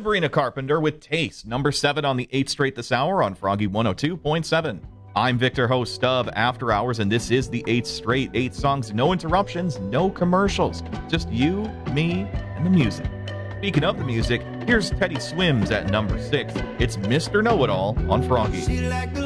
Sabrina Carpenter with Taste, number 7 on the 8th straight this hour on Froggy 102.7. I'm Victor, host of After Hours, and this is the 8th straight. 8 songs, no interruptions, no commercials. Just you, me, and the music. Speaking of the music, here's Teddy Swims at number 6. It's Mr. Know-It-All on Froggy.